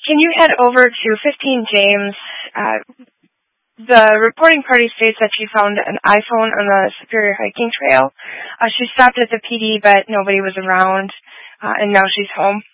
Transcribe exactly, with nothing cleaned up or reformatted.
Can you head over to fifteen James? Uh, the reporting party states that she found an iPhone on the Superior Hiking Trail. Uh, she stopped at the P D, but nobody was around, uh, and now she's home.